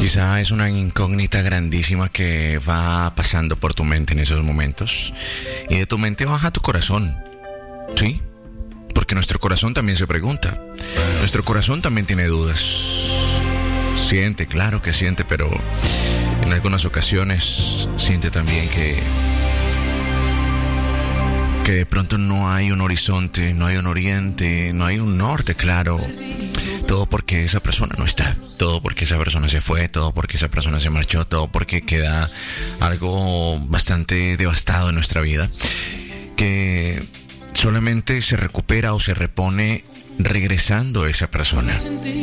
Quizá es una incógnita grandísima que va pasando por tu mente en esos momentos. Y de tu mente baja a tu corazón. ¿Sí? Porque nuestro corazón también se pregunta. Nuestro corazón también tiene dudas. Siente, claro que siente, pero en algunas ocasiones siente también que de pronto no hay un horizonte, no hay un oriente, no hay un norte claro. Todo porque esa persona no está, todo porque esa persona se fue, todo porque esa persona se marchó, todo porque queda algo bastante devastado en nuestra vida, que solamente se recupera o se repone regresando a esa persona.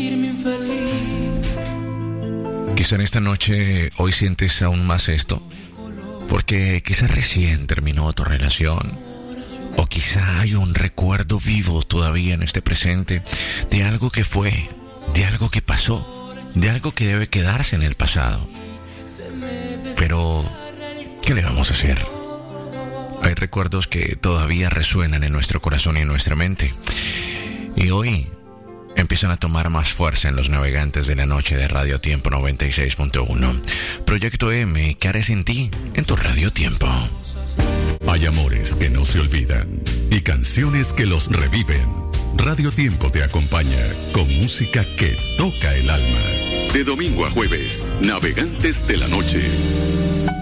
Quizá en esta noche hoy sientes aún más esto, porque quizá recién terminó tu relación. O quizá hay un recuerdo vivo todavía en este presente de algo que fue, de algo que pasó, de algo que debe quedarse en el pasado. Pero, ¿qué le vamos a hacer? Hay recuerdos que todavía resuenan en nuestro corazón y en nuestra mente. Y hoy empiezan a tomar más fuerza en los navegantes de la noche de Radio Tiempo 96.1. Proyecto M, ¿qué haré sin ti? En tu Radio Tiempo. Hay amores que no se olvidan y canciones que los reviven. Radio Tiempo te acompaña con música que toca el alma. De domingo a jueves, Navegantes de la Noche.